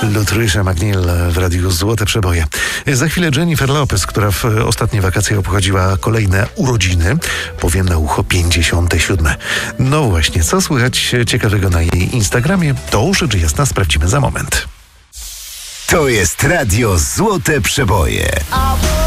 Lutrysza McNeil w radiu Złote Przeboje. Za chwilę Jennifer Lopez, która w ostatnie wakacje obchodziła kolejne urodziny. Powiem na ucho 57. No właśnie, co słychać ciekawego na jej Instagramie? To rzecz jasna sprawdzimy za moment. To jest radio Złote Przeboje.